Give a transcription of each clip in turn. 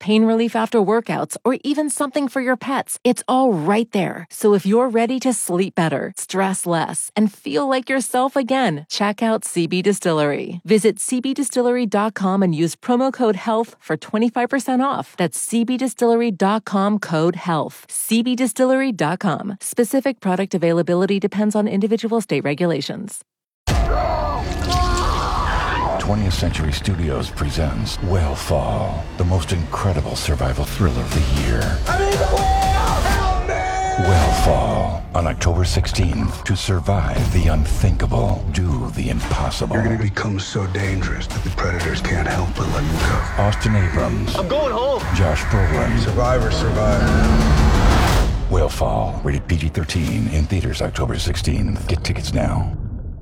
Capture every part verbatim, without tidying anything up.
pain relief after workouts, or even something for your pets. It's all right there. So if you're ready to sleep better, stress less, and feel like yourself again, check out C B Distillery. Visit c b distillery dot com and use promo code HEALTH for twenty-five percent off. That's c b distillery dot com code HEALTH. c b distillery dot com. Specific product availability depends on individual state regulations. twentieth Century Studios presents Whale the most incredible survival thriller of the year. I need the whale! Help me! Whale on October sixteenth. To survive the unthinkable, do the impossible. You're going to become so dangerous that the predators can't help but let you go. Austin Abrams. I'm going home. Josh Brolin. Survivor, survivor. Whale rated P G thirteen, in theaters October sixteenth. Get tickets now.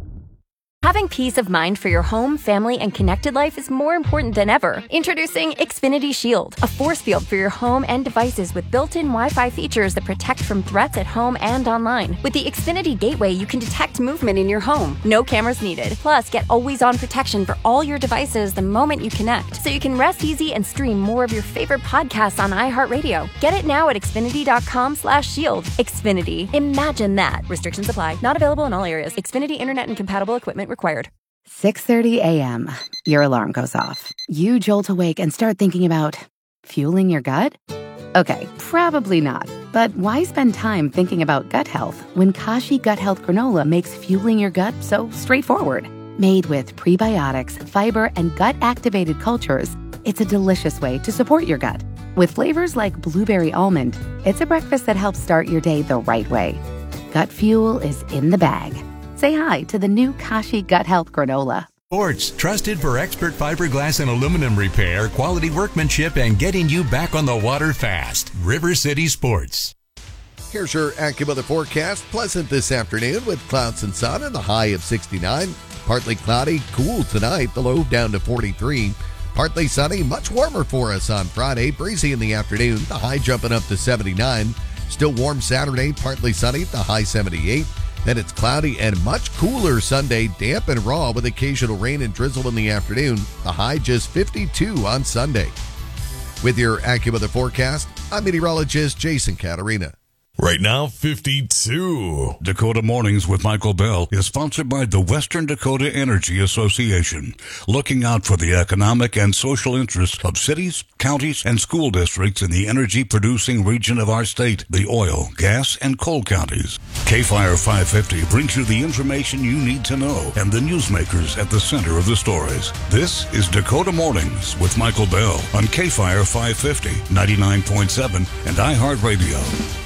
Having peace of mind for your home, family, and connected life is more important than ever. Introducing Xfinity Shield, a force field for your home and devices with built-in Wi-Fi features that protect from threats at home and online. With the Xfinity Gateway, you can detect movement in your home. No cameras needed. Plus, get always-on protection for all your devices the moment you connect, so you can rest easy and stream more of your favorite podcasts on iHeartRadio. Get it now at xfinity dot com slash shield. Xfinity. Imagine that. Restrictions apply. Not available in all areas. Xfinity Internet and compatible equipment required. six thirty a.m. Your alarm goes off. You jolt awake and start thinking about fueling your gut? Okay, probably not. But why spend time thinking about gut health when Kashi Gut Health Granola makes fueling your gut so straightforward? Made with prebiotics, fiber, and gut-activated cultures, it's a delicious way to support your gut. With flavors like blueberry almond, it's a breakfast that helps start your day the right way. Gut fuel is in the bag. Say hi to the new Kashi Gut Health Granola. Sports, trusted for expert fiberglass and aluminum repair, quality workmanship, and getting you back on the water fast. River City Sports. Here's your AccuWeather forecast. Pleasant this afternoon with clouds and sun and a high of sixty-nine. Partly cloudy, cool tonight, the low down to forty-three. Partly sunny, much warmer for us on Friday. Breezy in the afternoon, the high jumping up to seventy-nine. Still warm Saturday, partly sunny, the high seventy-eight. Then it's cloudy and much cooler Sunday, damp and raw with occasional rain and drizzle in the afternoon. The high just fifty-two on Sunday. With your AccuWeather forecast, I'm meteorologist Jason Caterina. Right now, fifty-two. Dakota Mornings with Michael Bell is sponsored by the Western Dakota Energy Association, looking out for the economic and social interests of cities, counties, and school districts in the energy-producing region of our state, the oil, gas, and coal counties. K-Fire five fifty brings you the information you need to know and the newsmakers at the center of the stories. This is Dakota Mornings with Michael Bell on K-Fire five fifty, ninety-nine point seven, and iHeartRadio.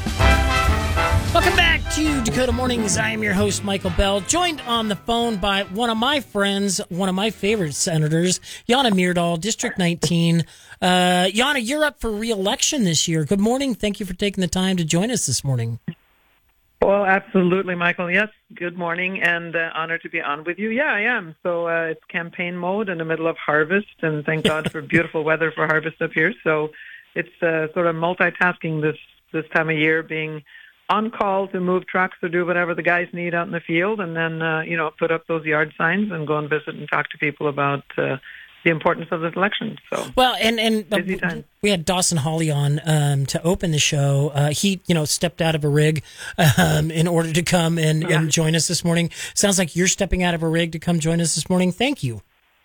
Welcome back to Dakota Mornings. I am your host, Michael Bell, joined on the phone by one of my friends, one of my favorite senators, Jana Myrdal, District nineteen. Uh, Jana, you're up for re-election this year. Good morning. Thank you for taking the time to join us this morning. Well, absolutely, Michael. Yes, good morning, and uh, honored to be on with you. Yeah, I am. So uh, it's campaign mode in the middle of harvest, and thank God for beautiful weather for harvest up here. So it's uh, sort of multitasking this, this time of year, being on call to move trucks or do whatever the guys need out in the field, and then, uh, you know, put up those yard signs and go and visit and talk to people about uh, the importance of this election. So, well, and, and busy time. We had Dawson Hawley on um, to open the show. Uh, he, you know, stepped out of a rig um, in order to come and, yeah. and join us this morning. Sounds like you're stepping out of a rig to come join us this morning. Thank you.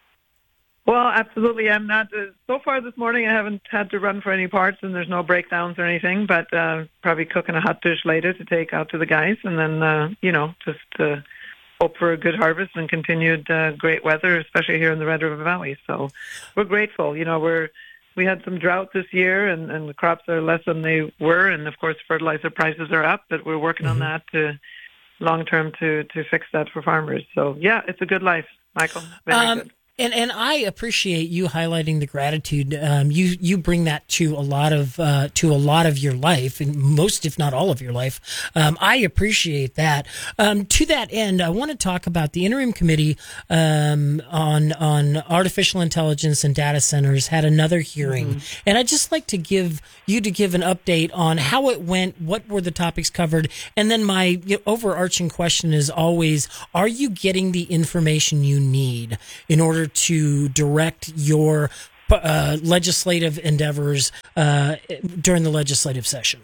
Well, absolutely. I'm not, uh, so far this morning I haven't had to run for any parts and there's no breakdowns or anything, but uh, probably cooking a hot dish later to take out to the guys and then, uh, you know, just uh, hope for a good harvest and continued uh, great weather, especially here in the Red River Valley. So we're grateful. You know, we're, we had some drought this year and, and the crops are less than they were. And of course, fertilizer prices are up, but we're working mm-hmm. on that to long term to, to fix that for farmers. So yeah, it's a good life, Michael. Very um, good. And and I appreciate you highlighting the gratitude. Um, you you bring that to a lot of uh, to a lot of your life, and most, if not all, of your life. Um, I appreciate that. Um, to that end, I want to talk about the interim committee um, on on artificial intelligence and data centers had another hearing, mm-hmm. and I'd just like to give you to give an update on how it went, what were the topics covered, and then my you know, overarching question is always: are you getting the information you need in order to direct your uh, legislative endeavors uh, during the legislative session.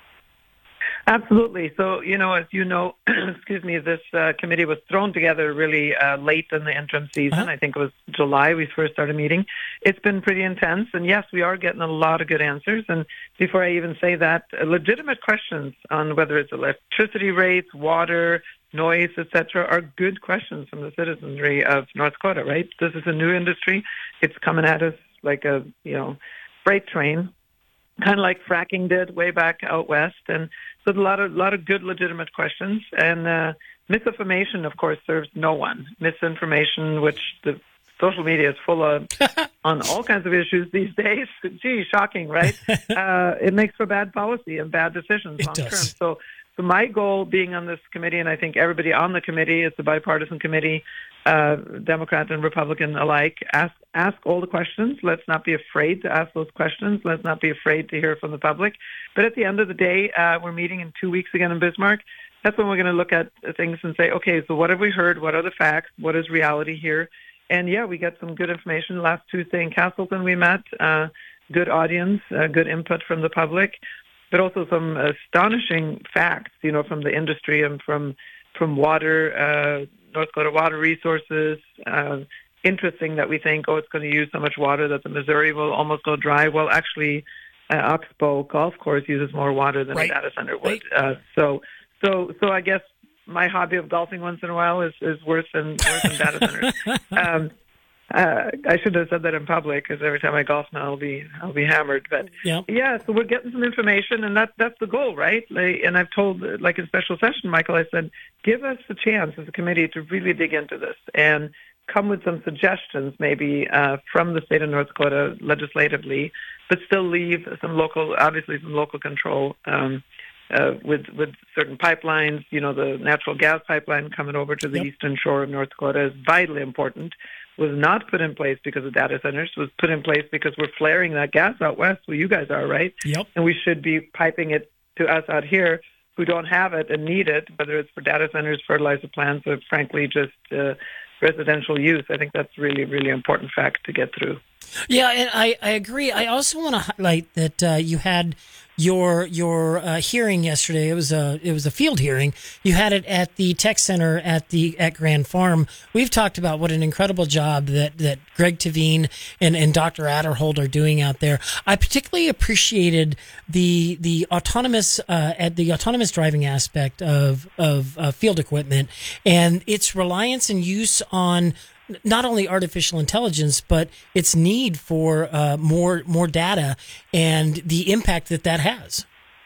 Absolutely. So, you know, as you know, excuse me, this uh, committee was thrown together really uh, late in the interim season. Uh-huh. I think it was July we first started meeting. It's been pretty intense. And yes, we are getting a lot of good answers. And before I even say that, uh, legitimate questions on whether it's electricity rates, water, noise, et cetera, are good questions from the citizenry of North Dakota, right? This is a new industry. It's coming at us like a, you know, freight train, kind of like fracking did way back out west. And so a lot of lot of good, legitimate questions. And uh, misinformation, of course, serves no one. Misinformation, which the social media is full of on all kinds of issues these days. Gee, shocking, right? uh, it makes for bad policy and bad decisions long term. So, so my goal being on this committee, and I think everybody on the committee, it's a bipartisan committee, uh, Democrat and Republican alike, ask ask all the questions. Let's not be afraid to ask those questions. Let's not be afraid to hear from the public. But at the end of the day, uh, we're meeting in two weeks again in Bismarck. That's when we're going to look at things and say, okay, so what have we heard? What are the facts? What is reality here? And yeah, we got some good information. Last Tuesday in Castleton we met, uh, good audience, uh, good input from the public, but also some astonishing facts, you know, from the industry and from from water, uh, North Dakota Water Resources. Uh, interesting that we think, oh, it's going to use so much water that the Missouri will almost go dry. Well, actually, uh, Oxbow Golf Course uses more water than right. a data center would. Right. Uh, so, so, so I guess my hobby of golfing once in a while is, is worse than worse than data centers. Um, uh, I should have said that in public because every time I golf now I'll be I'll be hammered. But yep. yeah, so we're getting some information, and that that's the goal, right? Like, and I've told, like in special session, Michael, I said, give us a chance as a committee to really dig into this and come with some suggestions, maybe uh, from the state of North Dakota legislatively, but still leave some local, obviously some local control. Um, Uh, with with certain pipelines, you know, the natural gas pipeline coming over to the yep. eastern shore of North Dakota is vitally important. Was not put in place because of data centers. Was put in place because we're flaring that gas out west, where you guys are, right? Yep. And we should be piping it to us out here who don't have it and need it, whether it's for data centers, fertilizer plants, or frankly just uh, residential use. I think that's really, really important fact to get through. Yeah, and I, I agree. I also want to highlight that uh, you had your your uh, hearing yesterday. It was a it was a field hearing. You had it at the tech center at the at Grand Farm. We've talked about what an incredible job that, that Greg Tavine and, and Doctor Adderhold are doing out there. I particularly appreciated the the autonomous uh, at the autonomous driving aspect of of uh, field equipment and its reliance and use on not only artificial intelligence, but its need for uh, more more data and the impact that that has.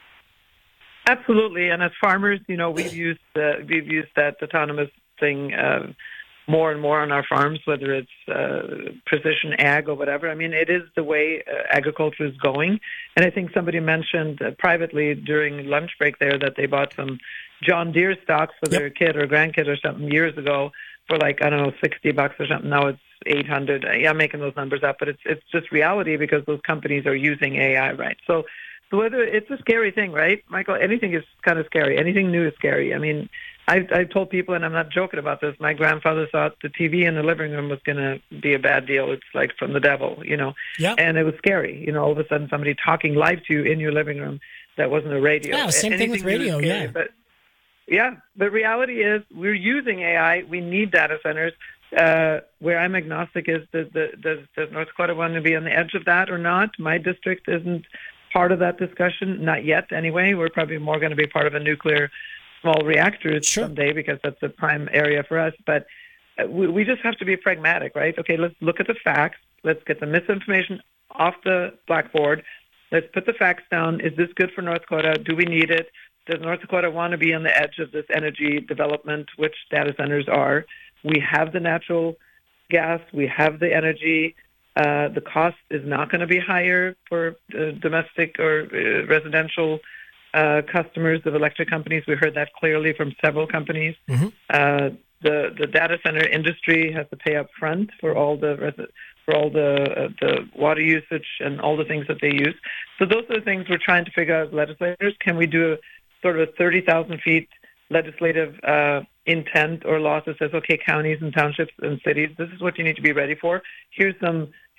Absolutely, and as farmers, you know, we've used uh, we've used that autonomous thing uh, more and more on our farms, whether it's uh, precision ag or whatever. I mean, it is the way uh, agriculture is going, and I think somebody mentioned uh, privately during lunch break there that they bought some John Deere stocks for their yep. kid or grandkid or something years ago. For like, I don't know, sixty bucks or something. Now it's eight hundred. Yeah, I'm making those numbers up, but it's it's just reality because those companies are using A I, right? So, so whether it's a scary thing, right, Michael? Anything is kind of scary. Anything new is scary. I mean, I've, I've told people, and I'm not joking about this, my grandfather thought the T V in the living room was going to be a bad deal. It's like from the devil, you know? Yeah. And it was scary. You know, all of a sudden somebody talking live to you in your living room that wasn't a radio. Yeah, same Anything thing with radio, scary, yeah. But, Yeah, the reality is we're using A I. We need data centers. Uh, where I'm agnostic is, does, does, does North Dakota want to be on the edge of that or not? My district isn't part of that discussion, not yet anyway. We're probably more going to be part of a nuclear small reactors sure. someday because that's a prime area for us. But we, we just have to be pragmatic, right? Okay, let's look at the facts. Let's get the misinformation off the blackboard. Let's put the facts down. Is this good for North Dakota? Do we need it? Does North Dakota want to be on the edge of this energy development, which data centers are? We have the natural gas. We have the energy. Uh, the cost is not going to be higher for uh, domestic or uh, residential uh, customers of electric companies. We heard that clearly from several companies. Mm-hmm. Uh, the the data center industry has to pay up front for all the resi- for all the uh, the water usage and all the things that they use. So those are the things we're trying to figure out as legislators. Can we do a sort of a thirty thousand feet legislative uh, intent or law that says, okay, counties and townships and cities, this is what you need to be ready for. Here's some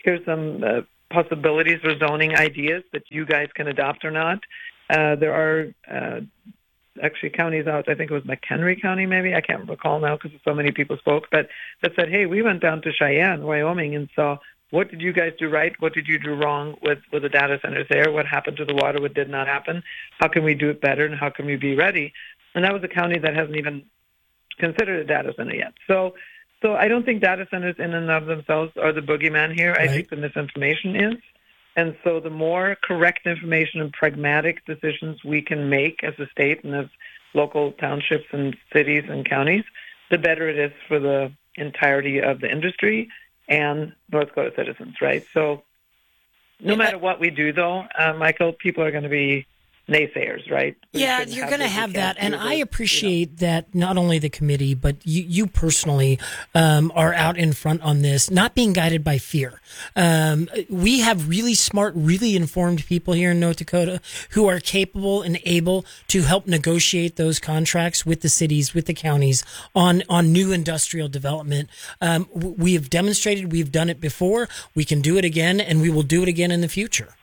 here's some uh, possibilities for zoning ideas that you guys can adopt or not. Uh, there are uh, actually counties out, I think it was McHenry County maybe, I can't recall now because so many people spoke, but that said, hey, we went down to Cheyenne, Wyoming, and saw what did you guys do right, what did you do wrong with, with the data centers there, what happened to the water, what did not happen, how can we do it better, and how can we be ready? And that was a county that hasn't even considered a data center yet. So so I don't think data centers in and of themselves are the boogeyman here. Right. I think the misinformation is. And so the more correct information and pragmatic decisions we can make as a state and as local townships and cities and counties, the better it is for the entirety of the industry and North Dakota citizens, right? So no matter what we do, though, uh, Michael, people are going to be naysayers, right? We yeah, you're going to have that. And I this, appreciate you know. that not only the committee, but you, you personally um, are out in front on this, not being guided by fear. Um, we have really smart, really informed people here in North Dakota who are capable and able to help negotiate those contracts with the cities, with the counties on, on new industrial development. Um, we have demonstrated we've done it before. We can do it again, and we will do it again in the future.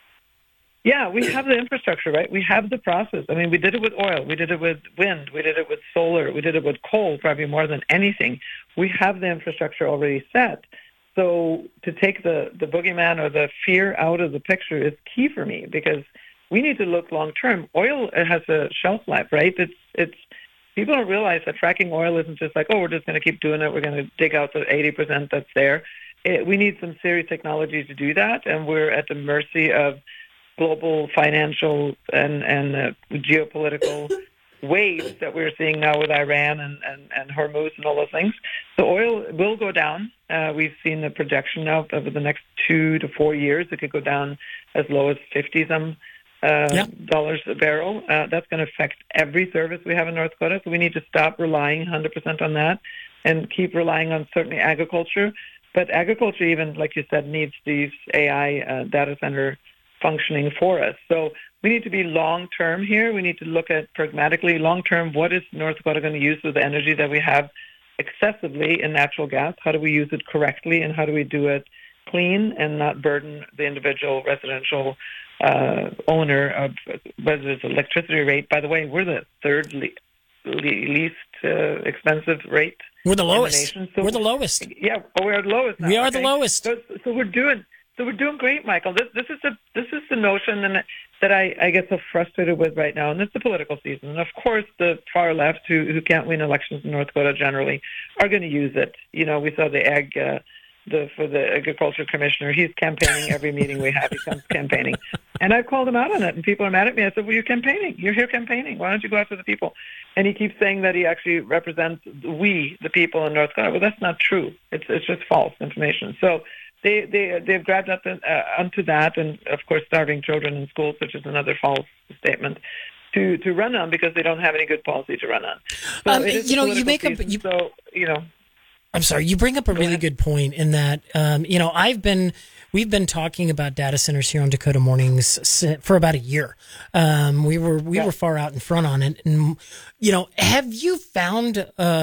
Yeah, we have the infrastructure, right? We have the process. I mean, we did it with oil. We did it with wind. We did it with solar. We did it with coal, probably more than anything. We have the infrastructure already set. So to take the, the boogeyman or the fear out of the picture is key for me because we need to look long-term. Oil has a shelf life, right? It's it's people don't realize that fracking oil isn't just like, oh, we're just going to keep doing it. We're going to dig out the eighty percent that's there. It, we need some serious technology to do that, and we're at the mercy of global financial and, and uh, geopolitical waves that we're seeing now with Iran and, and, and Hormuz and all those things. So oil will go down. Uh, we've seen the projection now over the next two to four years. It could go down as low as fifty-some uh, yeah. dollars a barrel. Uh, that's going to affect every service we have in North Dakota. So we need to stop relying one hundred percent on that and keep relying on certainly agriculture. But agriculture, even like you said, needs these A I uh, data center functioning for us. So we need to be long-term here. We need to look at pragmatically long-term, what is North Dakota going to use with the energy that we have excessively in natural gas? How do we use it correctly, and how do we do it clean and not burden the individual residential uh, owner of whether it's electricity rate? By the way, we're the third le- le- least uh, expensive rate. We're the lowest. So we're the lowest. Yeah, oh, we're the lowest now. We are okay? the lowest. So, so we're doing... So we're doing great, Michael. This, this is the this is the notion and that I, I get so frustrated with right now, and it's the political season. And of course, the far left, who who can't win elections in North Dakota generally, are going to use it. You know, we saw the ag uh, the for the agriculture commissioner. He's campaigning every meeting we have. He comes campaigning, and I've called him out on it. And people are mad at me. I said, "Well, you're campaigning. You're here campaigning. Why don't you go after the people?" And he keeps saying that he actually represents we, the people in North Dakota. Well, that's not true. It's it's just false information. So. They, they, they've grabbed up uh, onto that, and, of course, starving children in schools, which is another false statement, to, to run on because they don't have any good policy to run on. So um, you know, you make season, up... You, so, you know... I'm sorry, you bring up a really ahead. good point in that, um, you know, I've been... We've been talking about data centers here on Dakota Mornings for about a year. Um, we were we yeah. were far out in front on it, and you know, have you found?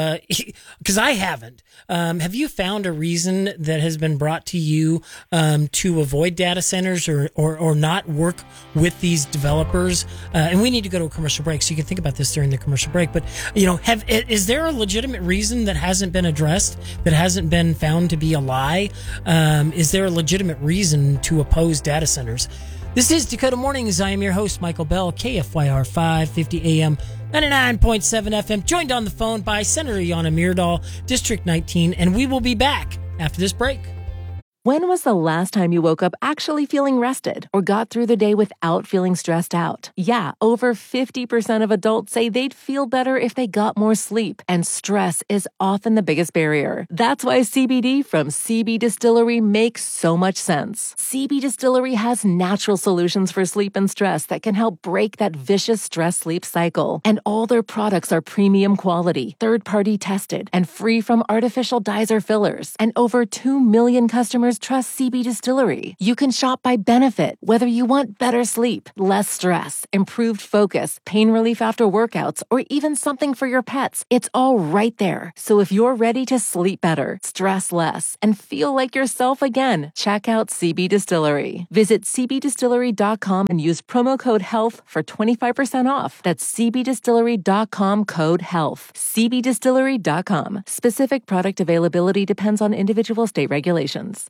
Because uh, I haven't. Um, have you found a reason that has been brought to you um, to avoid data centers or, or or not work with these developers? Uh, and we need to go to a commercial break, so you can think about this during the commercial break. But you know, have is there a legitimate reason that hasn't been addressed, that hasn't been found to be a lie? Um, is there a legitimate reason to oppose data centers? This is Dakota Mornings. I am your host, Michael Bell, K F Y R five fifty A M, ninety-nine point seven F M, joined on the phone by Senator Jana Myrdal, District nineteen, and we will be back after this break. When was the last time you woke up actually feeling rested or got through the day without feeling stressed out? Yeah, over fifty percent of adults say they'd feel better if they got more sleep, and stress is often the biggest barrier. That's why C B D from C B Distillery makes so much sense. C B Distillery has natural solutions for sleep and stress that can help break that vicious stress-sleep cycle. And all their products are premium quality, third-party tested, and free from artificial dyes or fillers. And over two million customers customers trust C B Distillery. You can shop by benefit, whether you want better sleep, less stress, improved focus, pain relief after workouts, or even something for your pets. It's all right there. So if you're ready to sleep better, stress less, and feel like yourself again, check out C B Distillery. Visit c b distillery dot com and use promo code HEALTH for twenty-five percent off. That's c b distillery dot com code HEALTH. c b distillery dot com. Specific product availability depends on individual state regulations.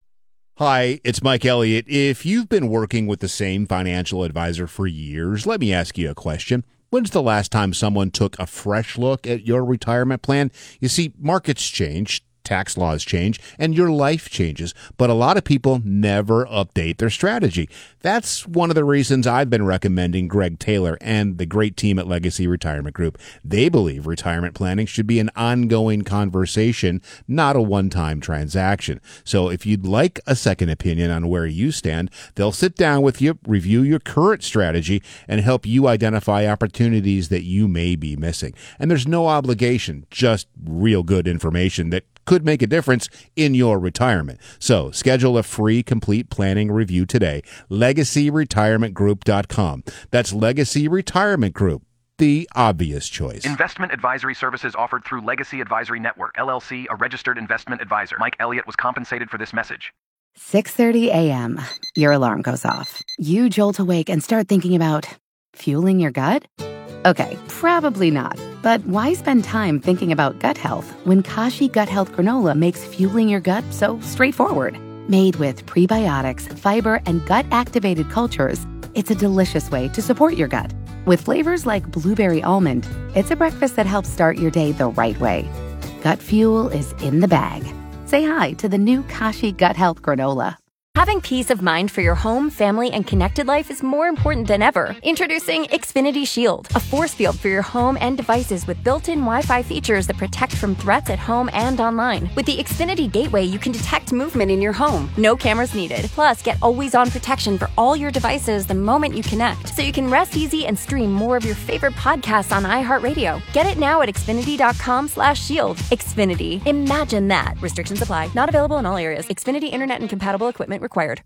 Hi, it's Mike Elliott. If you've been working with the same financial advisor for years, let me ask you a question. When's the last time someone took a fresh look at your retirement plan? You see, markets change, tax laws change, and your life changes, but a lot of people never update their strategy. That's one of the reasons I've been recommending Greg Taylor and the great team at Legacy Retirement Group. They believe retirement planning should be an ongoing conversation, not a one-time transaction. So if you'd like a second opinion on where you stand, they'll sit down with you, review your current strategy, and help you identify opportunities that you may be missing. And there's no obligation, just real good information that could make a difference in your retirement. So schedule a free complete planning review today. legacy retirement group dot com. That's Legacy Retirement Group, the obvious choice. Investment advisory services offered through Legacy Advisory Network, L L C, a registered investment advisor. Mike Elliott was compensated for this message. six thirty a.m. Your alarm goes off. You jolt awake and start thinking about fueling your gut? Okay, probably not. But why spend time thinking about gut health when Kashi Gut Health Granola makes fueling your gut so straightforward? Made with prebiotics, fiber, and gut-activated cultures, it's a delicious way to support your gut. With flavors like blueberry almond, it's a breakfast that helps start your day the right way. Gut fuel is in the bag. Say hi to the new Kashi Gut Health Granola. Having peace of mind for your home, family, and connected life is more important than ever. Introducing Xfinity Shield, a force field for your home and devices with built-in Wi-Fi features that protect from threats at home and online. With the Xfinity Gateway, you can detect movement in your home. No cameras needed. Plus, get always-on protection for all your devices the moment you connect, so you can rest easy and stream more of your favorite podcasts on iHeartRadio. Get it now at xfinity dot com slash shield. Xfinity. Imagine that. Restrictions apply. Not available in all areas. Xfinity Internet and compatible equipment required.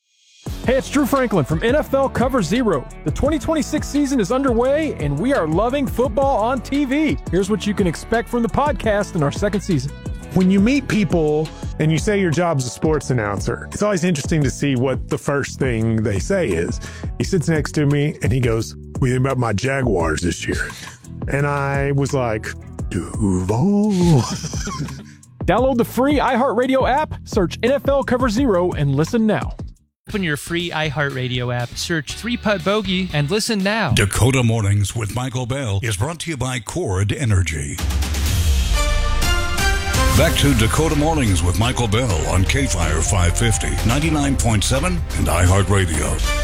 Hey, it's Drew Franklin from N F L Cover Zero. The twenty twenty-six season is underway, and we are loving football on T V. Here's what you can expect from the podcast in our second season. When you meet people and you say your job's a sports announcer, it's always interesting to see what the first thing they say is. He sits next to me, and he goes, "What do you think about my Jaguars this year?" And I was like, Duval. Download the free iHeartRadio app, search N F L Cover Zero, and listen now. Open your free iHeartRadio app, search Three Putt Bogey, and listen now. Dakota Mornings with Michael Bell is brought to you by Cord Energy. Back to Dakota Mornings with Michael Bell on K-Fire five fifty, ninety-nine point seven, and iHeartRadio.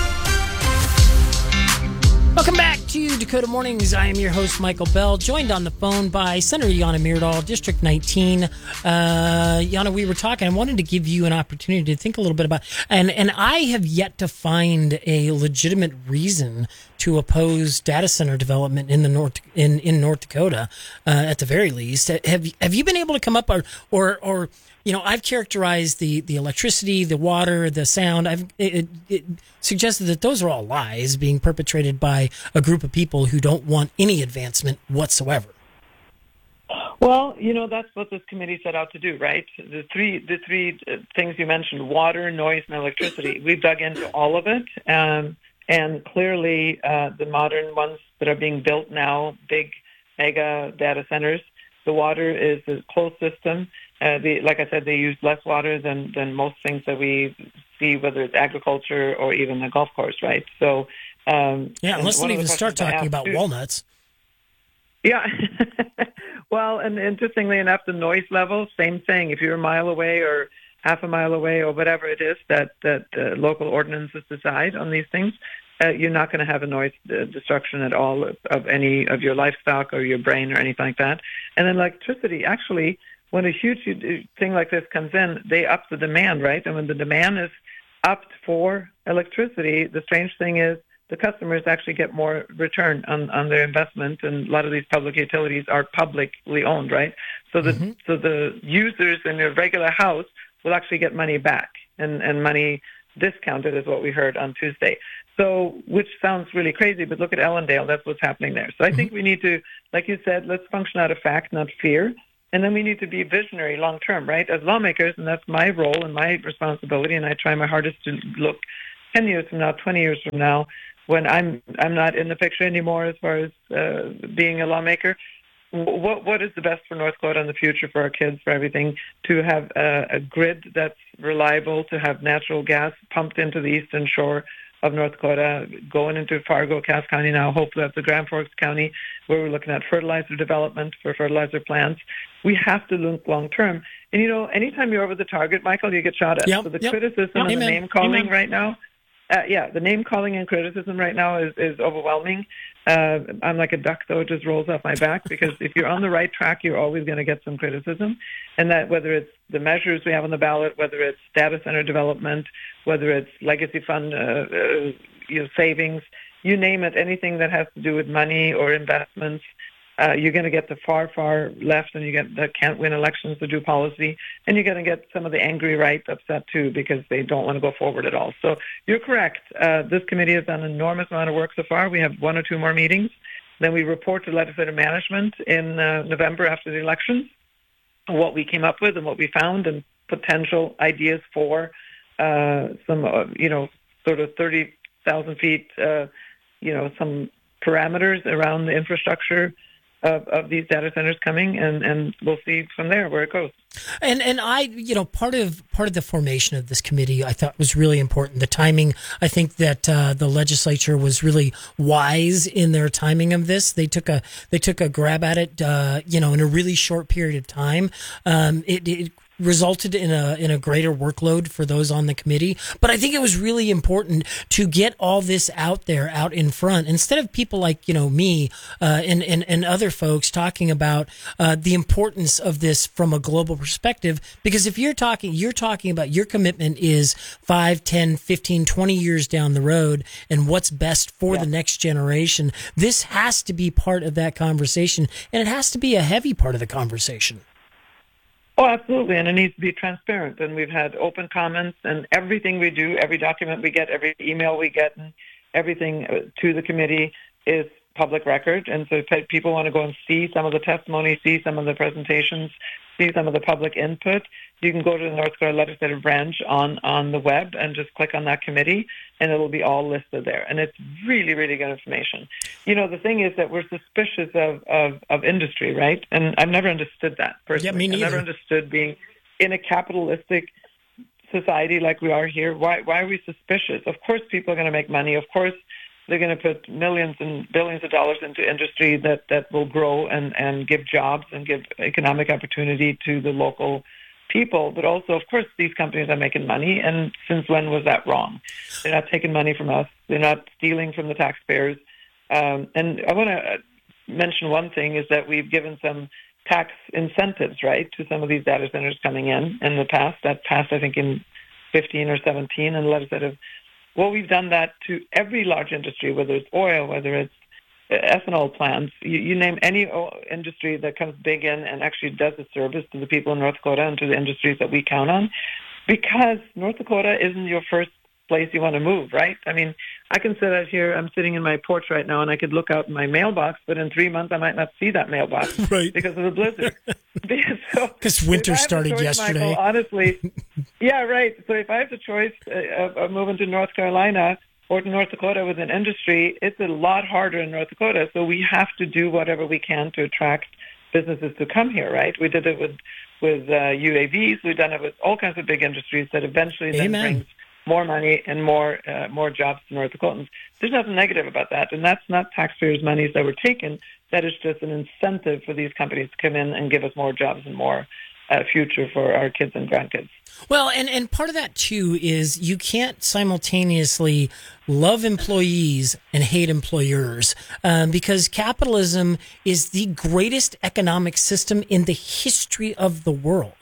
Welcome back to Dakota Mornings. I am your host, Michael Bell, joined on the phone by Senator Yana Myrdal, District nineteen. Uh, Yana, we were talking. I wanted to give you an opportunity to think a little bit about, and, and I have yet to find a legitimate reason to oppose data center development in the North in, in North Dakota, uh, at the very least. Have have you been able to come up or or, or you know, I've characterized the, the electricity, the water, the sound. I've it, it suggested that those are all lies being perpetrated by a group of people who don't want any advancement whatsoever. Well, you know, that's what this committee set out to do, right? The three the three things you mentioned, water, noise, and electricity. We've dug into all of it. Um, and clearly uh, the modern ones that are being built now, big mega data centers, the water is a closed system. Uh, the, like I said, they use less water than, than most things that we see, whether it's agriculture or even a golf course, right? So, um, yeah, let's not even start talking about too, walnuts. Yeah. Well, and interestingly enough, the noise level, same thing. If you're a mile away or half a mile away or whatever it is that, that uh, local ordinances decide on these things, uh, you're not going to have a noise uh, destruction at all of, of any of your livestock or your brain or anything like that. And then electricity, actually, when a huge thing like this comes in, they up the demand, right? And when the demand is upped for electricity, the strange thing is the customers actually get more return on, on their investment. And a lot of these public utilities are publicly owned, right? So the mm-hmm. so the users in a regular house will actually get money back, and, and money discounted is what we heard on Tuesday. So, which sounds really crazy, but look at Ellendale. That's what's happening there. So I think we need to, like you said, let's function out of fact, not fear. And then we need to be visionary long term, right? As lawmakers, and that's my role and my responsibility, and I try my hardest to look ten years from now, twenty years from now, when I'm I'm not in the picture anymore as far as uh, being a lawmaker. What what is the best for North Dakota in the future, for our kids, for everything? To have a, a grid that's reliable, to have natural gas pumped into the eastern shore of North Dakota, going into Fargo, Cass County now, hopefully up to Grand Forks County, where we're looking at fertilizer development for fertilizer plants. We have to look long term. And, you know, anytime you're over the target, Michael, you get shot at. Yep, so the yep, criticism yep, and amen, the name-calling amen. right now, uh, yeah, the name-calling and criticism right now is, is overwhelming. Uh, I'm like a duck, though. It just rolls off my back, because if you're on the right track, you're always going to get some criticism. And that whether it's the measures we have on the ballot, whether it's data center development, whether it's legacy fund uh, uh, you know, savings, you name it, anything that has to do with money or investments, uh, you're going to get the far, far left, and you get that can't win elections to do policy, and you're going to get some of the angry right upset too, because they don't want to go forward at all. So you're correct. Uh, this committee has done an enormous amount of work so far. We have one or two more meetings. Then we report to legislative management in uh, November after the elections what we came up with and what we found, and potential ideas for uh, some, uh, you know, sort of thirty thousand feet, uh, you know, some parameters around the infrastructure of, of these data centers coming, and, and we'll see from there where it goes. And and I, you know, part of part of the formation of this committee, I thought was really important. The timing, I think that uh, the legislature was really wise in their timing of this. They took a they took a grab at it, uh, you know, in a really short period of time. Um, it, it resulted in a in a greater workload for those on the committee. But I think it was really important to get all this out there, out in front, instead of people like, you know, me uh, and, and, and other folks talking about uh, the importance of this from a global perspective. Because if you're talking, you're talking about your commitment is five, ten, fifteen, twenty years down the road and what's best for yeah. the next generation. This has to be part of that conversation, and it has to be a heavy part of the conversation. Oh, absolutely, and it needs to be transparent. And we've had open comments, and everything we do, every document we get, every email we get, and everything to the committee is public record. And so if people want to go and see some of the testimony, see some of the presentations, see some of the public input, you can go to the North Dakota Legislative Branch on, on the web and just click on that committee, and it'll be all listed there. And it's really, really good information. You know, the thing is that we're suspicious of, of, of industry, right? And I've never understood that personally. Yeah, me neither. I've never understood being in a capitalistic society like we are here. Why, why are we suspicious? Of course people are going to make money. Of course they're going to put millions and billions of dollars into industry that, that will grow and, and give jobs and give economic opportunity to the local people. But also, of course, these companies are making money. And since when was that wrong? They're not taking money from us. They're not stealing from the taxpayers. Um, and I want to mention one thing is that we've given some tax incentives, right, to some of these data centers coming in in the past. That passed, I think, in fifteen or seventeen in the legislative. Well, we've done that to every large industry, whether it's oil, whether it's ethanol plants, you, you name any industry that comes big in and actually does a service to the people in North Dakota and to the industries that we count on, because North Dakota isn't your first place you want to move, right? I mean, I can sit out here, I'm sitting in my porch right now, and I could look out in my mailbox, but in three months I might not see that mailbox right. because of the blizzard. Because so, winter started choice, yesterday. Michael, honestly, yeah, right. So if I have the choice of, of moving to North Carolina or to North Dakota with an industry, it's a lot harder in North Dakota. So we have to do whatever we can to attract businesses to come here, right? We did it with, with uh, U A Vs. We've done it with all kinds of big industries that eventually Amen. then brings more money and more uh, more jobs to North Dakotans. There's nothing negative about that, and that's not taxpayers' monies that were taken. That is just an incentive for these companies to come in and give us more jobs and more uh, future for our kids and grandkids. Well, and, and part of that, too, is you can't simultaneously love employees and hate employers um, because capitalism is the greatest economic system in the history of the world.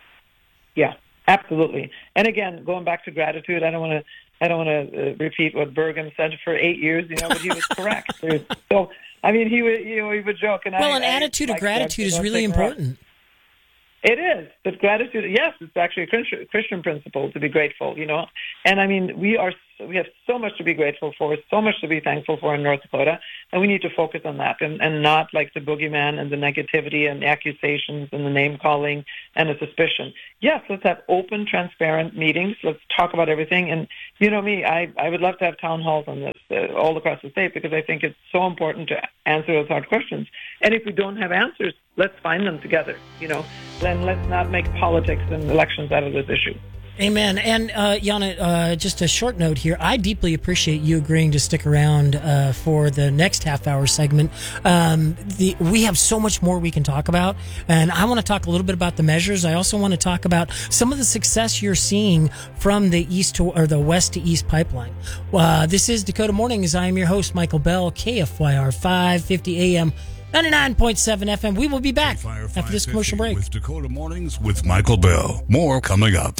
Yeah. Absolutely. And again, going back to gratitude, I don't want to I don't want to uh, repeat what Burgum said for eight years, you know, but he was correct. So, I mean, he would, you know, he would joke. And well, I, an attitude I, of gratitude like is really important. It is, but gratitude, yes, it's actually a Christian, Christian principle to be grateful, you know. And I mean, we are we have so much to be grateful for, so much to be thankful for in North Dakota, and we need to focus on that and, and not like the boogeyman and the negativity and the accusations and the name calling and the suspicion. Yes, let's have open, transparent meetings. Let's talk about everything. And you know me, I, I would love to have town halls on this uh, all across the state because I think it's so important to answer those hard questions. And if we don't have answers, let's find them together, you know. Then let's not make politics and elections out of this issue. Amen. And uh, Yana, uh, just a short note here. I deeply appreciate you agreeing to stick around uh, for the next half-hour segment. Um, the, we have so much more we can talk about, and I want to talk a little bit about the measures. I also want to talk about some of the success you're seeing from the east to or the west to east pipeline. Uh, this is Dakota Mornings. I am your host, Michael Bell, K F Y R five fifty A M. ninety-nine point seven F M. We will be back after this commercial break. With Dakota Mornings with Michael Bell. More coming up.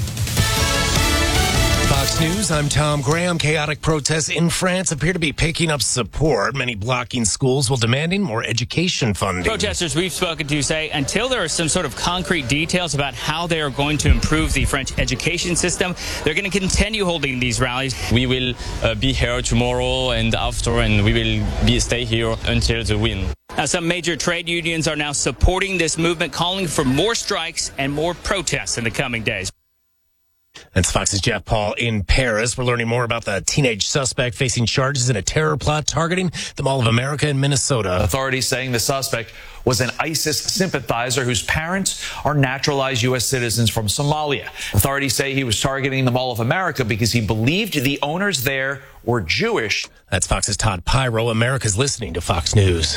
Fox News, I'm Tom Graham. Chaotic protests in France appear to be picking up support, many blocking schools while demanding more education funding. Protesters we've spoken to say until there are some sort of concrete details about how they are going to improve the French education system, they're going to continue holding these rallies. We will uh, be here tomorrow and after, and we will be stay here until the win. Now, some major trade unions are now supporting this movement, calling for more strikes and more protests in the coming days. That's Fox's Jeff Paul in Paris. We're learning more about the teenage suspect facing charges in a terror plot targeting the Mall of America in Minnesota. Authorities saying the suspect was an ISIS sympathizer whose parents are naturalized U S citizens from Somalia. Authorities say he was targeting the Mall of America because he believed the owners there were Jewish. That's Fox's Todd Pyro. America's listening to Fox News.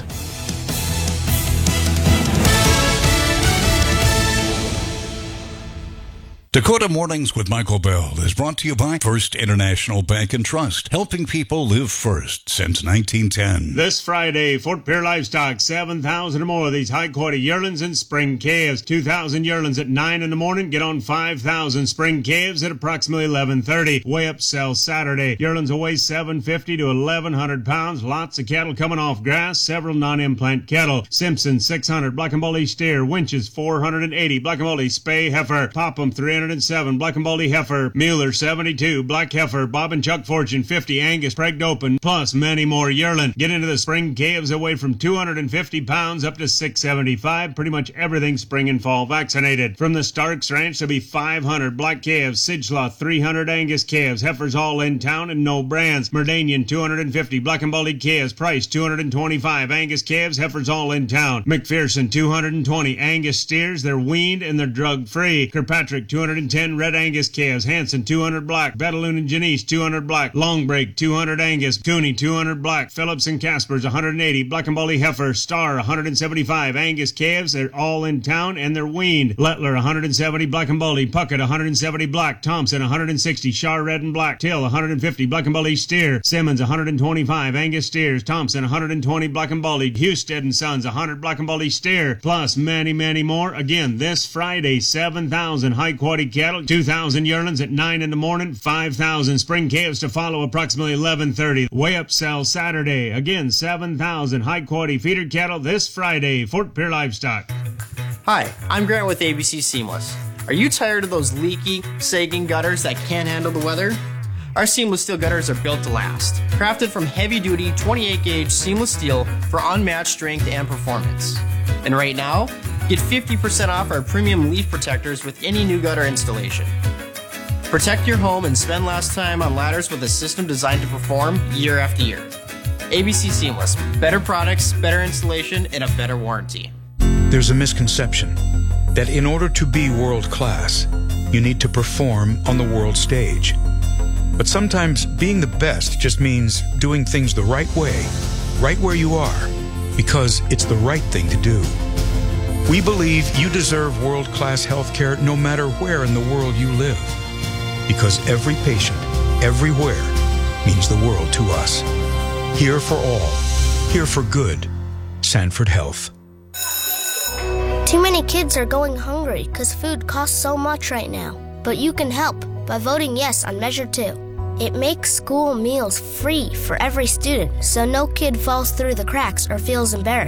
Dakota Mornings with Michael Bell is brought to you by First International Bank and Trust, helping people live first since nineteen ten. This Friday, Fort Pierre Livestock, seven thousand or more of these high-quality yearlings and spring calves. two thousand yearlings at nine in the morning, get on five thousand spring calves at approximately eleven thirty. Weigh up sell Saturday. Yearlings will weigh seven fifty to eleven hundred pounds. Lots of cattle coming off grass, several non-implant cattle. Simpson, six hundred. Black and Baldy steer. Winches, four hundred eighty. Black and Baldy spay heifer. Popham, three hundred seven. Black and Baldy heifer. Mueller, seventy-two. Black heifer. Bob and Chuck Fortune, fifty. Angus, pregged open, plus many more yearling. Get into the spring calves away from two hundred fifty pounds up to six seventy-five. Pretty much everything spring and fall vaccinated. From the Starks Ranch, there'll be five hundred black calves. Sidgelaw, three hundred Angus calves. Heifers all in town and no brands. Merdanian, two hundred fifty. Black and Baldy calves. Price, two hundred twenty-five. Angus calves. Heifers all in town. McPherson, two hundred twenty. Angus steers. They're weaned and they're drug-free. Kirkpatrick, two hundred ten. Red Angus calves. Hanson, two hundred black. Betaloon and Janice, two hundred black. Longbreak, two hundred Angus. Cooney, two hundred black. Phillips and Caspers, one hundred eighty. Black and Baldy heifer. Star, one hundred seventy-five. Angus calves. They're all in town and they're weaned. Lettler, one hundred seventy. Black and Baldy. Puckett, one hundred seventy black. Thompson, one hundred sixty. Shar Red and Black. Till, one hundred fifty. Black and Baldy steer. Simmons, one hundred twenty-five. Angus steers. Thompson, one hundred twenty. Black and Baldy. Husted and Sons, one hundred Black and Baldy steer. Plus many, many more. Again, this Friday, seven thousand high quality cattle. two thousand yearlings at nine in the morning, five thousand spring calves to follow approximately eleven thirty. Weigh up sell Saturday. Again, seven thousand high quality feeder cattle this Friday. Fort Pierre Livestock. Hi, I'm Grant with A B C Seamless. Are you tired of those leaky, sagging gutters that can't handle the weather? Our seamless steel gutters are built to last. Crafted from heavy-duty twenty-eight gauge seamless steel for unmatched strength and performance. And right now, get fifty percent off our premium leaf protectors with any new gutter installation. Protect your home and spend less time on ladders with a system designed to perform year after year. A B C Seamless. Better products, better installation, and a better warranty. There's a misconception that in order to be world class, you need to perform on the world stage. But sometimes being the best just means doing things the right way, right where you are, because it's the right thing to do. We believe you deserve world-class health care no matter where in the world you live. Because every patient, everywhere, means the world to us. Here for all. Here for good. Sanford Health. Too many kids are going hungry because food costs so much right now. But you can help by voting yes on Measure two. It makes school meals free for every student, so no kid falls through the cracks or feels embarrassed.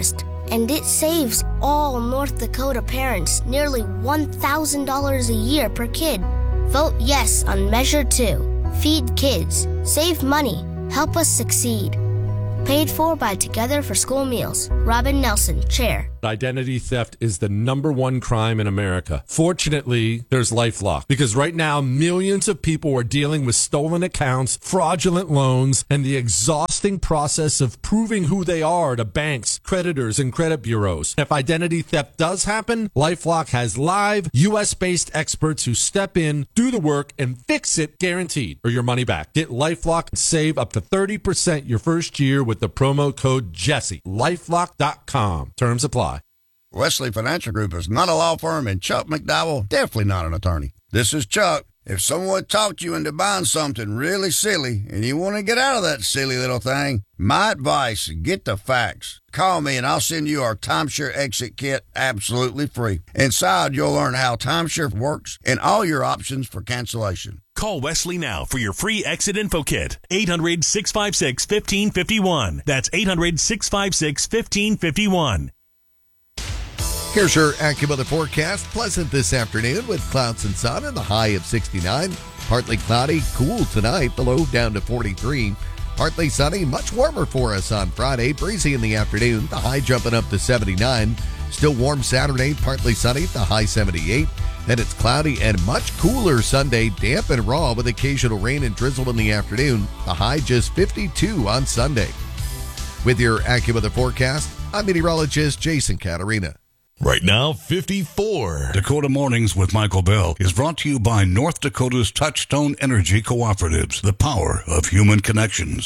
And it saves all North Dakota parents nearly one thousand dollars a year per kid. Vote yes on Measure two. Feed kids. Save money. Help us succeed. Paid for by Together for School Meals. Robin Nelson, Chair. Identity theft is the number one crime in America. Fortunately, there's LifeLock, because right now millions of people are dealing with stolen accounts, fraudulent loans, and the exhausting process of proving who they are to banks, creditors, and credit bureaus. If identity theft does happen, LifeLock has live U S-based experts who step in, do the work, and fix it guaranteed, or your money back. Get LifeLock and save up to thirty percent your first year with the promo code Jesse. LifeLock dot com. Terms apply. Wesley Financial Group is not a law firm, and Chuck McDowell definitely not an attorney. This is Chuck. If someone talked you into buying something really silly and you want to get out of that silly little thing, my advice, get the facts. Call me and I'll send you our Timeshare Exit Kit absolutely free. Inside, you'll learn how timeshare works and all your options for cancellation. Call Wesley now for your free exit info kit. eight hundred, six five six, one five five one. That's eight hundred, six five six, one five five one. Here's your AccuWeather forecast. Pleasant this afternoon with clouds and sun and the high of sixty-nine. Partly cloudy, cool tonight, the low down to forty-three. Partly sunny, much warmer for us on Friday. Breezy in the afternoon, the high jumping up to seventy-nine. Still warm Saturday, partly sunny, the high seventy-eight. Then it's cloudy and much cooler Sunday, damp and raw with occasional rain and drizzle in the afternoon. The high just fifty-two on Sunday. With your AccuWeather forecast, I'm meteorologist Jason Caterina. Right now, fifty-four. Dakota Mornings with Michael Bell is brought to you by North Dakota's Touchstone Energy Cooperatives, the power of human connections.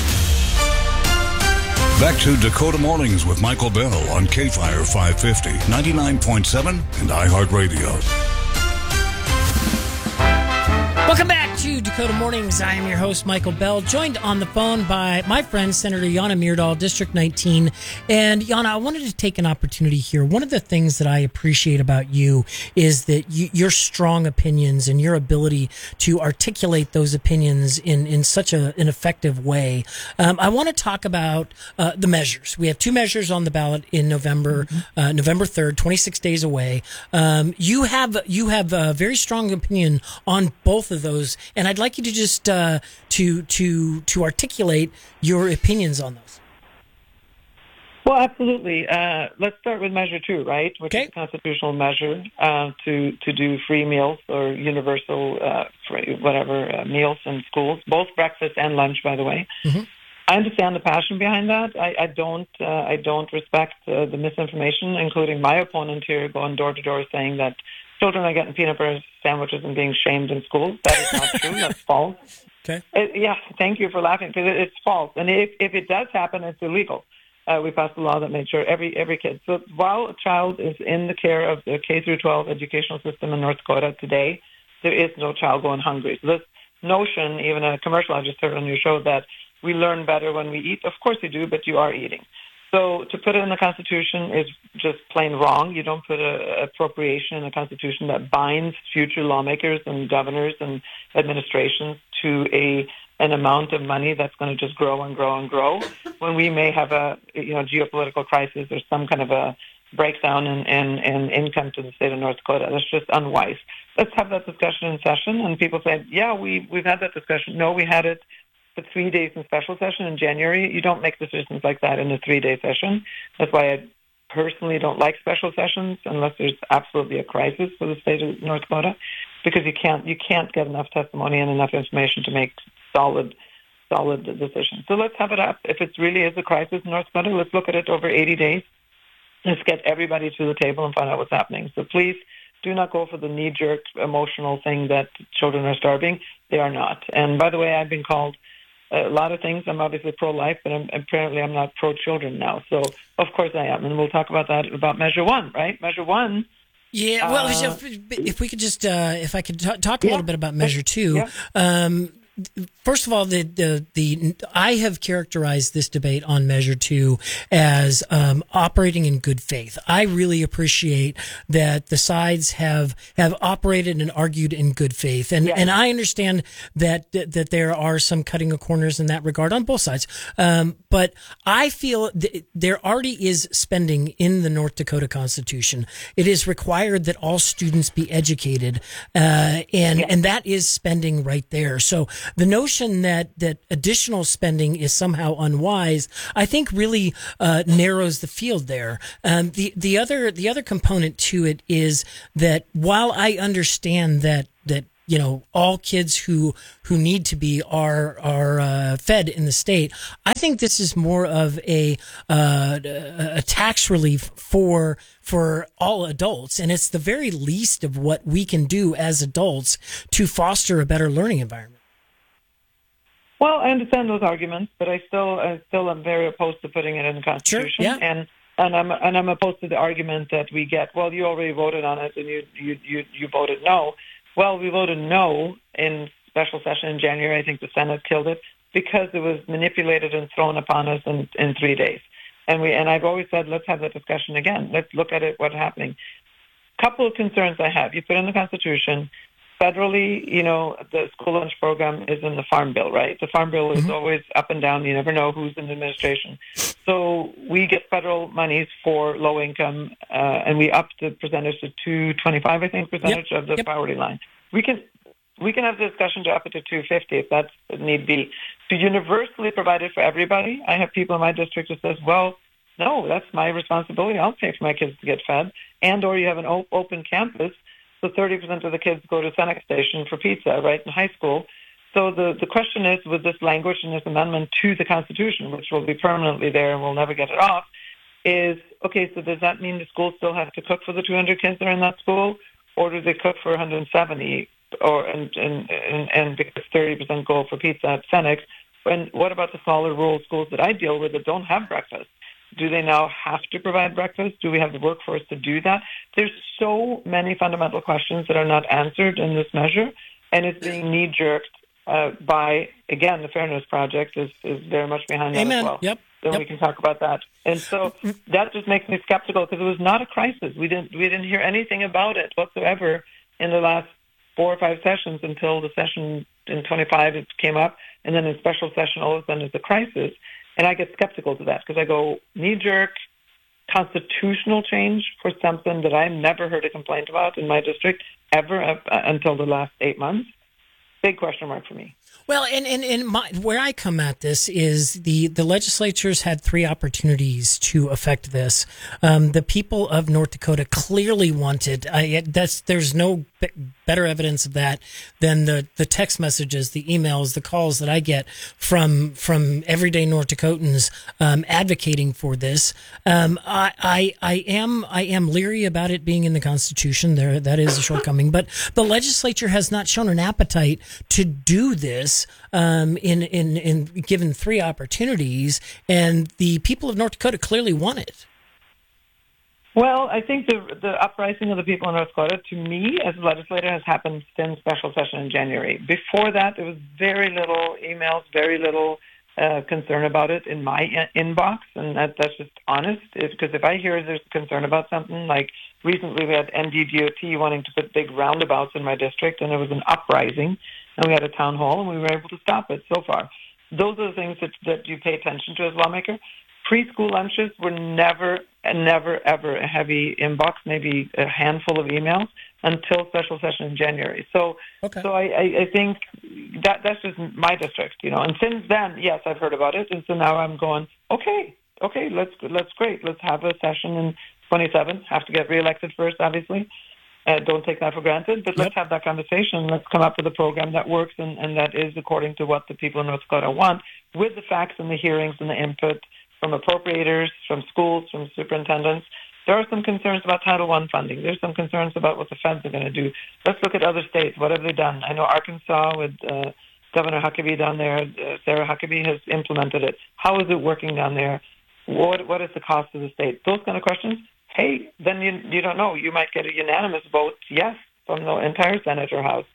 Back to Dakota Mornings with Michael Bell on K-Fire five fifty, ninety-nine point seven, and iHeartRadio. Welcome back to Dakota Mornings. I am your host, Michael Bell, joined on the phone by my friend, Senator Jana Myrdal, District nineteen. And Jana, I wanted to take an opportunity here. One of the things that I appreciate about you is that you, your strong opinions and your ability to articulate those opinions in, in such a, an effective way. Um, I want to talk about uh, the measures. We have two measures on the ballot in November, mm-hmm. uh, November third, twenty-six days away. Um, you have you have a very strong opinion on both of those, and I'd like you to just uh, to to to articulate your opinions on those. Well, absolutely. Uh, let's start with Measure Two, right, which okay. is a constitutional measure uh, to to do free meals or universal uh, free, whatever uh, meals in schools, both breakfast and lunch, by the way. Mm-hmm. I understand the passion behind that. I, I don't. Uh, I don't respect uh, the misinformation, including my opponent here going door to door saying that children are getting peanut butter sandwiches and being shamed in schools. That is not true. That's false. Okay. It, yeah, thank you for laughing, because it, it's false. And if, if it does happen, it's illegal. Uh, we passed a law that made sure every every kid. So while a child is in the care of the K through twelve educational system in North Dakota today, there is no child going hungry. So this notion, even a commercial I just heard on your show, that we learn better when we eat. Of course you do, but you are eating. So to put it in the Constitution is just plain wrong. You don't put an appropriation in the Constitution that binds future lawmakers and governors and administrations to a an amount of money that's going to just grow and grow and grow when we may have a you know geopolitical crisis or some kind of a breakdown in, in, in income to the state of North Dakota. That's just unwise. Let's have that discussion in session. And people say, yeah, we, we've had that discussion. No, we had it for three days in special session in January. You don't make decisions like that in a three-day session. That's why I personally don't like special sessions unless there's absolutely a crisis for the state of North Dakota, because you can't you can't get enough testimony and enough information to make solid solid decisions. So let's have it up. If it really is a crisis in North Dakota, let's look at it over eighty days. Let's get everybody to the table and find out what's happening. So please do not go for the knee-jerk emotional thing that children are starving. They are not. And by the way, I've been called a lot of things. I'm obviously pro-life, but I'm, apparently I'm not pro-children now. So, of course I am. And we'll talk about that, about Measure One, right? Measure One. Yeah, well, uh, if, if we could just, uh, if I could t- talk a yeah, little bit about Measure Two. Yeah. Um, first of all, the, the the I have characterized this debate on Measure Two as um, operating in good faith. I really appreciate that the sides have have operated and argued in good faith, and Yes. and I understand that that there are some cutting of corners in that regard on both sides. Um, but I feel th- there already is spending in the North Dakota Constitution. It is required that all students be educated, uh, and and that is spending right there. So the notion that that additional spending is somehow unwise, I think, really uh, narrows the field there. Um, the the other the other component to it is that while I understand that that you know all kids who who need to be are are uh, fed in the state, I think this is more of a uh, a tax relief for for all adults, and it's the very least of what we can do as adults to foster a better learning environment. Well, I understand those arguments, but I still, I still am very opposed to putting it in the Constitution, Sure, yeah. and and I'm and I'm opposed to the argument that we get. Well, you already voted on it, and you you you, you voted no. Well, we voted no in special session in January. I think the Senate killed it because it was manipulated and thrown upon us in, in three days. And we and I've always said, let's have that discussion again. Let's look at it. What's happening? Couple of concerns I have. You put in the Constitution. Federally, you know, the school lunch program is in the Farm Bill, right? The Farm Bill is mm-hmm. always up and down. You never know who's in the administration. So we get federal monies for low income, uh, and we up the percentage to two twenty-five, I think, percentage yep. of the yep. poverty line. We can we can have the discussion to up it to two fifty if that's need be. To universally provide it for everybody, I have people in my district that says, well, no, that's my responsibility. I'll pay for my kids to get fed. And or you have an op- open campus. So thirty percent of the kids go to Seneca Station for pizza, right, in high school. So the, the question is, with this language and this amendment to the Constitution, which will be permanently there and we'll never get it off, is, okay, so does that mean the schools still have to cook for the two hundred kids that are in that school, or do they cook for one hundred seventy, or and and, and, and because thirty percent go for pizza at Seneca? And what about the smaller rural schools that I deal with that don't have breakfast? Do they now have to provide breakfast? Do we have the workforce to do that? There's so many fundamental questions that are not answered in this measure, and it's being knee-jerked uh, by, again, the Fairness Project is, is very much behind that Amen. as well. Yep. Then yep. we can talk about that. And so that just makes me skeptical because it was not a crisis. We didn't we didn't hear anything about it whatsoever in the last four or five sessions until the session in twenty-five it came up, and then in special session all of a sudden it's a crisis. And I get skeptical to that because I go, knee-jerk constitutional change for something that I never heard a complaint about in my district ever uh, until the last eight months. Big question mark for me. Well, and, and, and my, where I come at this is the, the legislatures had three opportunities to affect this. Um, the people of North Dakota clearly wanted, I, that's, there's no be- better evidence of that than the, the text messages, the emails, the calls that I get from, from everyday North Dakotans, um, advocating for this. Um, I, I, I am, I am leery about it being in the Constitution. There, that is a shortcoming, but the legislature has not shown an appetite to do this. Um, in, in, in given three opportunities, and the people of North Dakota clearly want it. Well, I think the the uprising of the people in North Dakota, to me, as a legislator, has happened since special session in January. Before that, there was very little emails, very little uh, concern about it in my in- inbox, and that, that's just honest. Because if I hear there's concern about something, like recently we had N D D O T wanting to put big roundabouts in my district, and there was an uprising, and we had a town hall, and we were able to stop it so far. Those are the things that, that you pay attention to as a lawmaker. Preschool lunches were never, never, ever a heavy inbox, maybe a handful of emails until special session in January. So, okay. so I, I, I think that that's just my district, you know. And since then, yes, I've heard about it, and so now I'm going, okay, okay, let's let's great, let's have a session in twenty-seven. Have to get reelected first, obviously. Uh, don't take that for granted, but yep. let's have that conversation. Let's come up with a program that works and, and that is according to what the people in North Dakota want, with the facts and the hearings and the input from appropriators, from schools, from superintendents. There are some concerns about Title One funding. There's some concerns about what the feds are going to do. Let's look at other states. What have they done? I know Arkansas with uh, Governor Huckabee down there, uh, Sarah Huckabee has implemented it. How is it working down there? What What is the cost of the state? Those kind of questions. Hey, then you you don't know. You might get a unanimous vote, yes, from the entire Senate or House.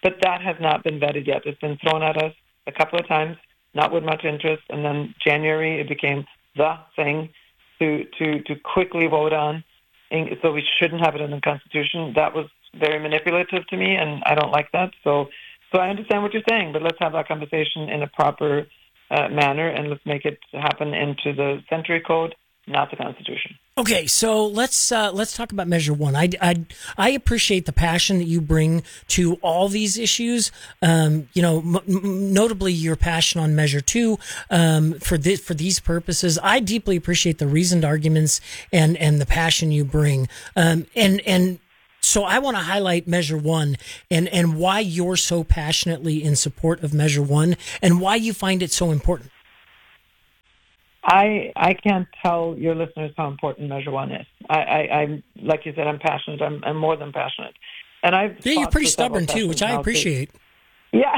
But that has not been vetted yet. It's been thrown at us a couple of times, not with much interest, and then January it became the thing to to, to quickly vote on. And so we shouldn't have it in the Constitution. That was very manipulative to me, and I don't like that. So, so I understand what you're saying, but let's have that conversation in a proper uh, manner, and let's make it happen into the Century Code, not the Constitution. Okay, so let's uh, let's talk about Measure One. I, I, I appreciate the passion that you bring to all these issues. Um, you know, m- m- notably your passion on Measure Two um, for this, for these purposes. I deeply appreciate the reasoned arguments and, and the passion you bring. Um, and and so I want to highlight Measure One and and why you're so passionately in support of Measure One and why you find it so important. I I can't tell your listeners how important Measure One is. I, I I'm like you said, I'm passionate. I'm, I'm more than passionate, and I've yeah, you're pretty stubborn too, which I appreciate. Too. Yeah,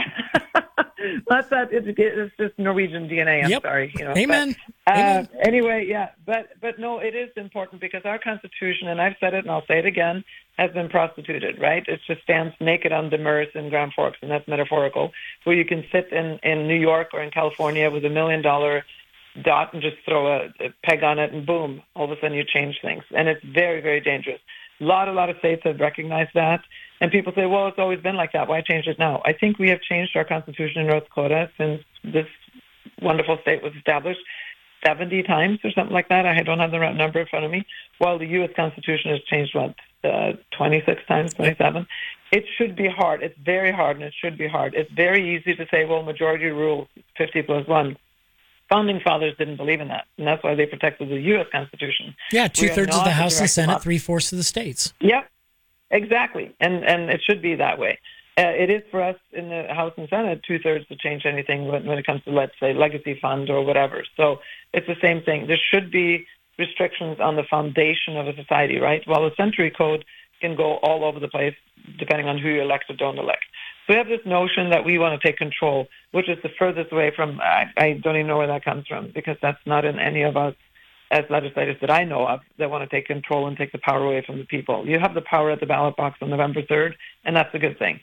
that's that. It's, it's just Norwegian D N A. I'm yep. sorry. You know, Amen. But, uh, Amen. Anyway, yeah, but but no, it is important because our Constitution, and I've said it, and I'll say it again, has been prostituted. Right? It just stands naked on demers in Grand Forks, and that's metaphorical. Where you can sit in in New York or in California with a million dollar dot and just throw a, a peg on it and boom, all of a sudden you change things. And it's very, very dangerous. A lot, a lot of states have recognized that. And people say, well, it's always been like that. Why change it now? I think we have changed our Constitution in North Dakota since this wonderful state was established seventy times or something like that. I don't have the right number in front of me. While the U S Constitution has changed, what, uh, twenty-six times, twenty-seven? It should be hard. It's very hard, and it should be hard. It's very easy to say, well, majority rule, fifty plus one. Founding fathers didn't believe in that, and that's why they protected the U S Constitution. Yeah, two-thirds of the House and Senate, three-fourths of the states. Yep, exactly, and and it should be that way. Uh, it is for us in the House and Senate, two-thirds to change anything when, when it comes to, let's say, legacy fund or whatever. So it's the same thing. There should be restrictions on the foundation of a society, right? While the Century Code can go all over the place, depending on who you elect or don't elect. So we have this notion that we want to take control, which is the furthest away from, I, I don't even know where that comes from, because that's not in any of us as legislators that I know of that want to take control and take the power away from the people. You have the power at the ballot box on November third, and that's a good thing.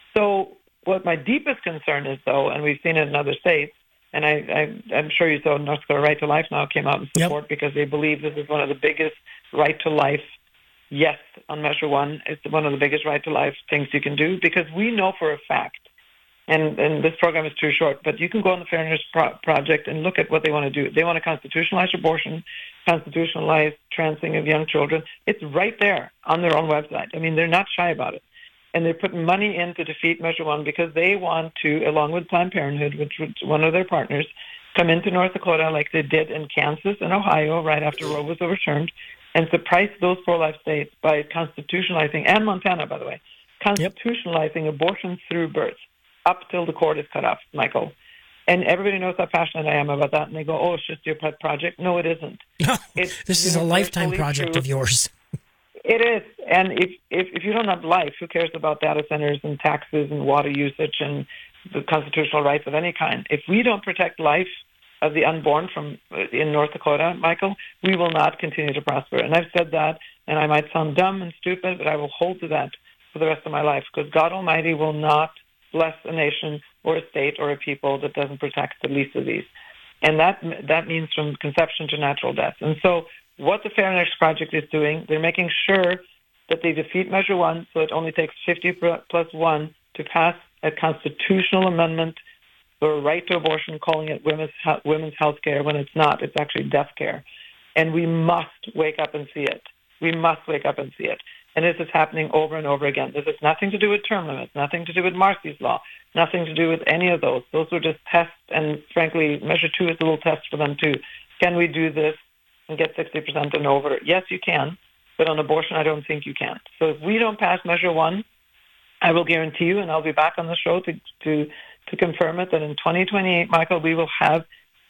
So what my deepest concern is, though, and we've seen it in other states, and I, I, I'm sure you saw North Dakota Right to Life now came out in support yep. because they believe this is one of the biggest right to life yes on Measure One. It's one of the biggest right to life things you can do, because we know for a fact, and, and this program is too short, but you can go on the Fairness Pro- Project and look at what they want to do. They want to constitutionalize abortion, constitutionalize transing of young children. It's right there on their own website. I mean, they're not shy about it. And they're putting money in to defeat Measure One because they want to, along with Planned Parenthood, which was one of their partners, come into North Dakota like they did in Kansas and Ohio right after Roe was overturned, and surprise those pro-life states by constitutionalizing, and Montana, by the way, constitutionalizing yep. abortion through birth up till the cord is cut off, Michael. And everybody knows how passionate I am about that, and they go, oh, it's just your pet project. No, it isn't. No, it's this is a lifetime project true. of yours. It is. And if, if if you don't have life, who cares about data centers and taxes and water usage and the constitutional rights of any kind? If we don't protect life of the unborn from in North Dakota, Michael, we will not continue to prosper. And I've said that, and I might sound dumb and stupid, but I will hold to that for the rest of my life, because God Almighty will not bless a nation or a state or a people that doesn't protect the least of these. And that that means from conception to natural death. And so what the Fairness Project is doing, they're making sure that they defeat Measure One, so it only takes fifty plus one to pass a constitutional amendment for a right to abortion, calling it women's women's health care when it's not. It's actually death care. And we must wake up and see it. We must wake up and see it. And this is happening over and over again. This has nothing to do with term limits, nothing to do with Marcy's Law, nothing to do with any of those. Those were just tests, and frankly, Measure Two is a little test for them too. Can we do this and get sixty percent and over? Yes, you can, but on abortion, I don't think you can. So if we don't pass Measure One, I will guarantee you, and I'll be back on the show to to, to confirm it, that in twenty twenty-eight, Michael, we will have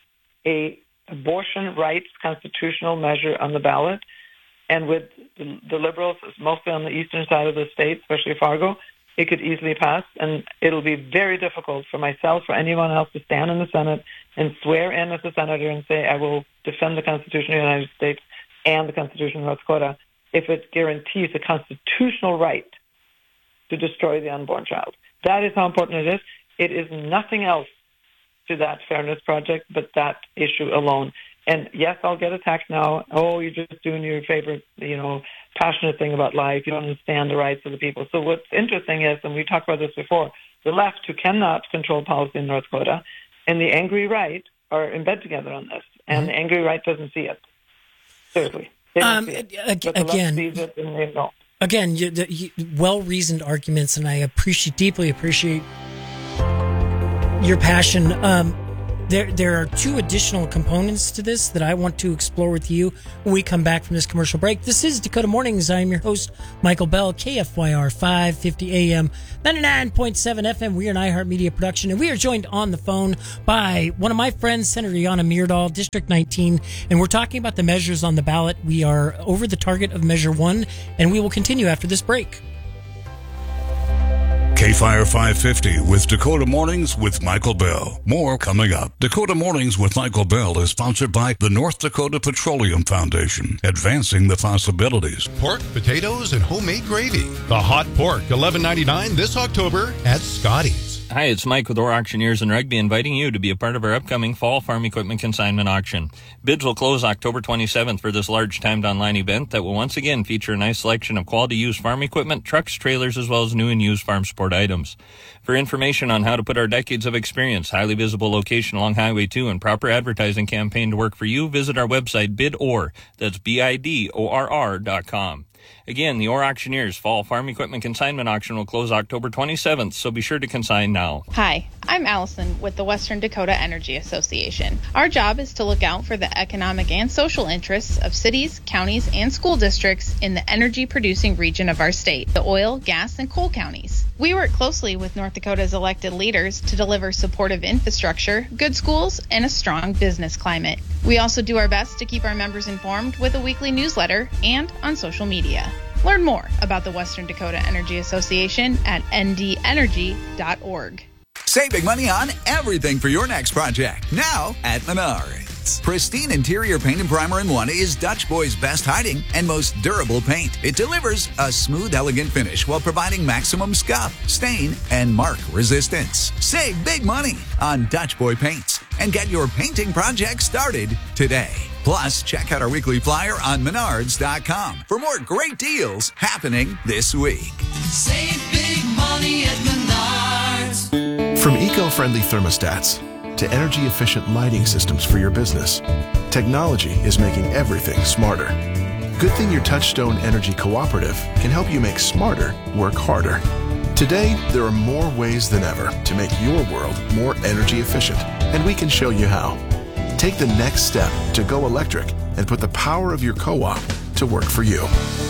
a abortion rights constitutional measure on the ballot. And with the, the Liberals, mostly on the eastern side of the state, especially Fargo, it could easily pass. And it'll be very difficult for myself or anyone else to stand in the Senate and swear in as a senator and say, I will defend the Constitution of the United States and the Constitution of North Dakota if it guarantees a constitutional right to destroy the unborn child. That is how important it is. It is nothing else to that fairness project but that issue alone. And yes, I'll get attacked now. Oh, you're just doing your favorite, you know, passionate thing about life. You don't understand the rights of the people. So what's interesting is, and we talked about this before, the left, who cannot control policy in North Dakota, and the angry right are in bed together on this. And mm-hmm. the angry right doesn't see it. Seriously. They don't um, see it. Ag- but the again, left sees it and they don't. Again, you, the, you, well-reasoned arguments, and I appreciate deeply appreciate your passion. Um, there, there are two additional components to this that I want to explore with you when we come back from this commercial break. This is Dakota Mornings. I am your host, Michael Bell, K F Y R five fifty A M, ninety-nine point seven F M. We are an iHeartMedia production, and we are joined on the phone by one of my friends, Senator Jana Myrdal, District nineteen, and we're talking about the measures on the ballot. We are over the target of Measure one, and we will continue after this break. K-Fire five fifty with Dakota Mornings with Michael Bell. More coming up. Dakota Mornings with Michael Bell is sponsored by the North Dakota Petroleum Foundation, advancing the possibilities. Pork, potatoes, and homemade gravy. The hot pork, eleven ninety-nine this October at Scotty's. Hi, it's Mike with Orr Auctioneers in Rugby, inviting you to be a part of our upcoming Fall Farm Equipment Consignment Auction. Bids will close October twenty-seventh for this large timed online event that will once again feature a nice selection of quality used farm equipment, trucks, trailers, as well as new and used farm support items. For information on how to put our decades of experience, highly visible location along Highway two, and proper advertising campaign to work for you, visit our website, bidor, that's B I D O R R dot com. Again, the Orr Auctioneers Fall Farm Equipment Consignment Auction will close October twenty-seventh, so be sure to consign now. Hi, I'm Allison with the Western Dakota Energy Association. Our job is to look out for the economic and social interests of cities, counties, and school districts in the energy-producing region of our state, the oil, gas, and coal counties. We work closely with North Dakota's elected leaders to deliver supportive infrastructure, good schools, and a strong business climate. We also do our best to keep our members informed with a weekly newsletter and on social media. Learn more about the Western Dakota Energy Association at n d energy dot org. Save big money on everything for your next project now at Menards. Pristine interior paint and primer in one is Dutch Boy's best hiding and most durable paint. It delivers a smooth, elegant finish while providing maximum scuff, stain, and mark resistance. Save big money on Dutch Boy paints and get your painting project started today. Plus, check out our weekly flyer on menards dot com for more great deals happening this week. Save big money at Menards. From eco-friendly thermostats to energy-efficient lighting systems for your business, technology is making everything smarter. Good thing your Touchstone Energy Cooperative can help you make smarter work harder. Today, there are more ways than ever to make your world more energy efficient, and we can show you how. Take the next step to go electric and put the power of your co-op to work for you.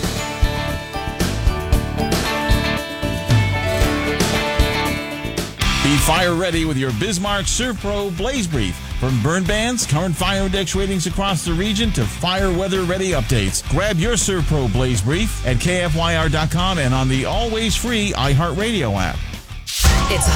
Be fire ready with your Bismarck ServPro Blaze Brief. From burn bans, current fire index ratings across the region, to fire weather ready updates. Grab your ServPro Blaze Brief at K F Y R dot com and on the always free iHeartRadio app. It's